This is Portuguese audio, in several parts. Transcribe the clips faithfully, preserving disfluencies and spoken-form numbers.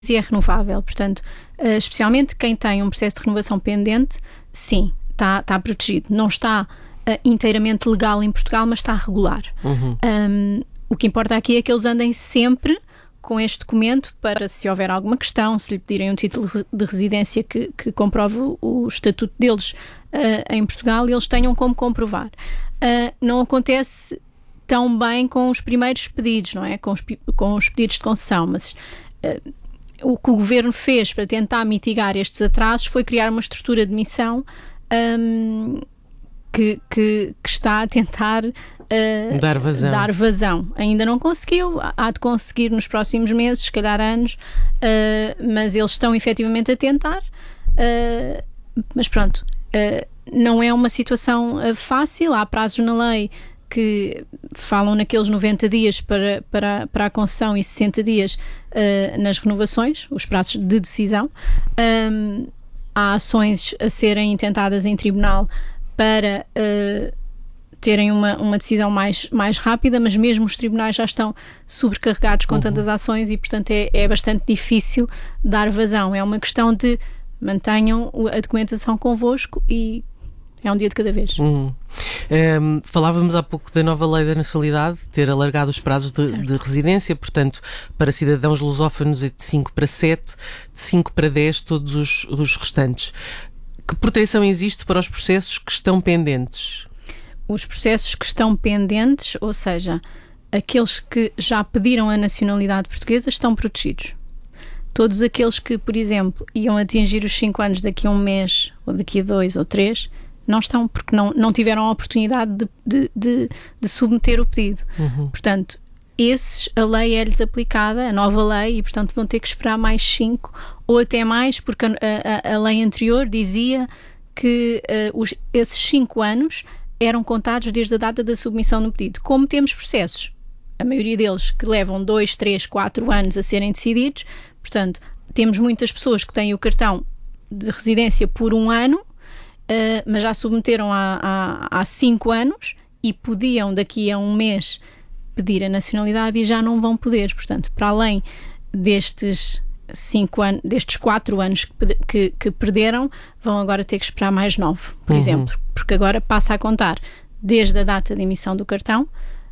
e é renovável. Portanto, uh, especialmente quem tem um processo de renovação pendente, sim, está tá protegido. Não está uh, inteiramente legal em Portugal, mas está regular. Uhum. Um, o que importa aqui é que eles andem sempre com este documento para, se houver alguma questão, se lhe pedirem um título de residência que, que comprove o, o estatuto deles uh, em Portugal, eles tenham como comprovar. Uh, não acontece tão bem com os primeiros pedidos, não é? Com os, com os pedidos de concessão, mas uh, o que o Governo fez para tentar mitigar estes atrasos foi criar uma estrutura de missão um, que, que, que está a tentar uh, dar vazão. dar vazão. Ainda não conseguiu, há de conseguir nos próximos meses, se calhar anos, uh, mas eles estão efetivamente a tentar. Uh, mas pronto, uh, não é uma situação uh, fácil, há prazos na lei que falam naqueles noventa dias para, para, para a concessão e sessenta dias uh, nas renovações, os prazos de decisão. Um, há ações a serem intentadas em tribunal para uh, terem uma, uma decisão mais, mais rápida, mas mesmo os tribunais já estão sobrecarregados com uhum. tantas ações e, portanto, é, é bastante difícil dar vazão. É uma questão de mantenham a documentação convosco e é um dia de cada vez. Uhum. Um, falávamos há pouco da nova lei da nacionalidade, ter alargado os prazos de, de residência, portanto, para cidadãos lusófonos é de cinco para sete, de cinco para dez todos os, os restantes. Que proteção existe para os processos que estão pendentes? Os processos que estão pendentes, ou seja, aqueles que já pediram a nacionalidade portuguesa, estão protegidos. Todos aqueles que, por exemplo, iam atingir os cinco anos daqui a um mês, ou daqui a dois ou três, não estão, porque não, não tiveram a oportunidade de, de, de, de submeter o pedido. Uhum. Portanto, esses, a lei é-lhes aplicada, a nova lei, e portanto vão ter que esperar mais cinco ou até mais, porque a, a, a lei anterior dizia que uh, os, esses cinco anos eram contados desde a data da submissão do pedido. Como temos processos, a maioria deles que levam dois, três, quatro anos a serem decididos, portanto, temos muitas pessoas que têm o cartão de residência por um ano, Uh, mas já submeteram há, há, há cinco anos e podiam daqui a um mês pedir a nacionalidade e já não vão poder. Portanto, para além destes cinco anos, destes quatro anos que, que, que perderam, vão agora ter que esperar mais nove, por uhum. exemplo, porque agora passa a contar desde a data de emissão do cartão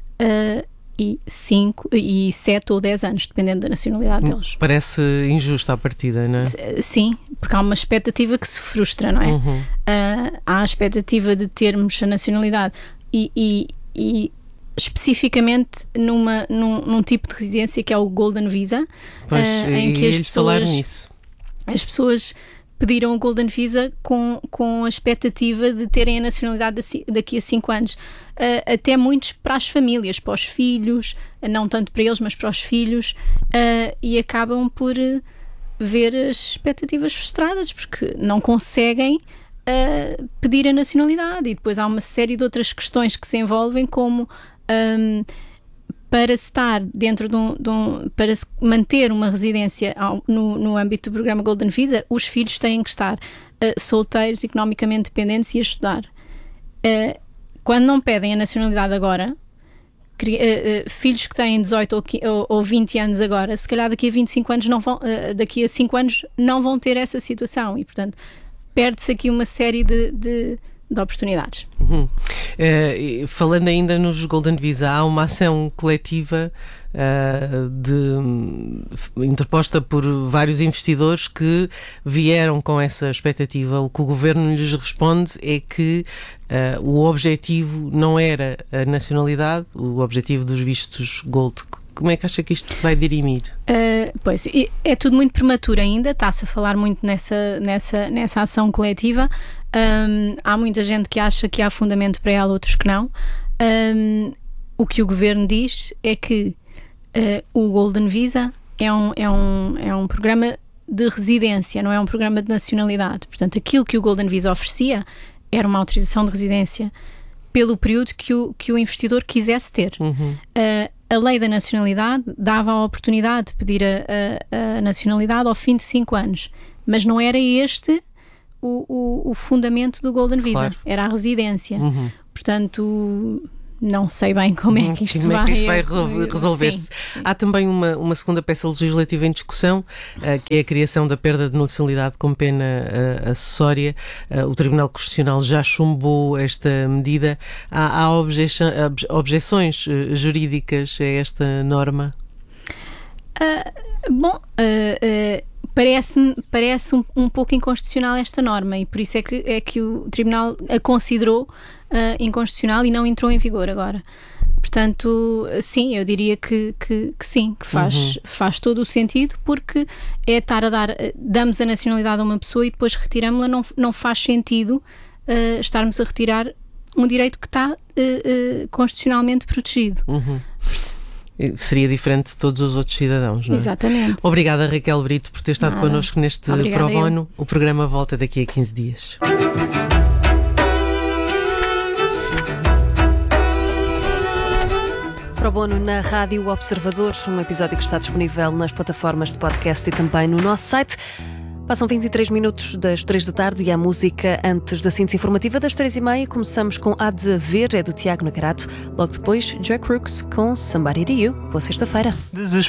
uh, e cinco, e sete ou dez anos, dependendo da nacionalidade deles. Parece injusto à partida, não é? Sim, porque há uma expectativa que se frustra, não é? Uhum. Uh, há a expectativa de termos a nacionalidade e, e, e especificamente numa, num, num tipo de residência que é o Golden Visa, pois, uh, em que as pessoas, nisso. as pessoas pediram o Golden Visa com, com a expectativa de terem a nacionalidade daqui a cinco anos. Uh, até muitos para as famílias, para os filhos, não tanto para eles, mas para os filhos, uh, e acabam por uh, ver as expectativas frustradas, porque não conseguem uh, pedir a nacionalidade. E depois há uma série de outras questões que se envolvem, como um, para estar dentro de um, de um para se manter uma residência ao, no, no âmbito do programa Golden Visa, os filhos têm que estar uh, solteiros, economicamente dependentes e a estudar. Uh, quando não pedem a nacionalidade agora, cri, uh, uh, filhos que têm dezoito ou, ou, ou vinte anos agora, se calhar daqui a vinte e cinco anos não vão, uh, daqui a cinco anos não vão ter essa situação e, portanto, perde-se aqui uma série de, de de oportunidades. Uhum. Uh, falando ainda nos Golden Visa, há uma ação coletiva uh, de, interposta por vários investidores que vieram com essa expectativa. O que o Governo lhes responde é que uh, o objetivo não era a nacionalidade, o objetivo dos vistos Gold. Como é que acha que isto se vai dirimir? Uh, pois, é tudo muito prematuro ainda, está-se a falar muito nessa, nessa, nessa ação coletiva. Um, há muita gente que acha que há fundamento para ela, outros que não. Um, o que o Governo diz é que uh, o Golden Visa é um, é, um, é um programa de residência, não é um programa de nacionalidade. Portanto, aquilo que o Golden Visa oferecia era uma autorização de residência pelo período que o, que o investidor quisesse ter. Uhum. Uh, a lei da nacionalidade dava a oportunidade de pedir a, a, a nacionalidade ao fim de cinco anos, mas não era este o, o, o fundamento do Golden Visa, claro. Era a residência. Uhum. Portanto, não sei bem como é que isto como vai, é que isto vai resolver-se. Sim, sim. Há também uma, uma segunda peça legislativa em discussão, uh, que é a criação da perda de nacionalidade com pena uh, acessória. Uh, o Tribunal Constitucional já chumbou esta medida. Há, há obje, objeções uh, jurídicas a esta norma? Uh, bom, uh, uh, Parece-me parece um, um pouco inconstitucional esta norma e por isso é que, é que o Tribunal a considerou uh, inconstitucional e não entrou em vigor agora. Portanto, sim, eu diria que, que, que sim, que faz, uhum. faz todo o sentido, porque é estar a dar, damos a nacionalidade a uma pessoa e depois retiramos-la, não, não faz sentido uh, estarmos a retirar um direito que está uh, uh, constitucionalmente protegido. Uhum. Seria diferente de todos os outros cidadãos, não é? Exatamente. Obrigada, Raquel Brito, por ter estado Nada. connosco neste Obrigada Pro Bono. eu. O programa volta daqui a quinze dias. Pro Bono na Rádio Observador, um episódio que está disponível nas plataformas de podcast e também no nosso site. Passam vinte e três minutos das três da tarde e a música antes da síntese informativa das três e meia. Começamos com Há de Haver, é de Tiago Nacarato. Logo depois, Jack Crooks com Somebody to You. Boa sexta-feira.